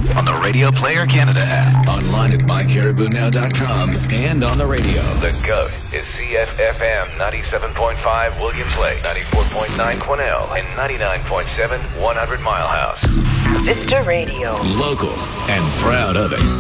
on the Radio Player Canada app, online at mycaribounow.com, and on the radio. The GOAT is CFFM 97.5 Williams Lake, 94.9 Quesnel, and 99.7 100 Mile House. Vista Radio. Local and proud of it.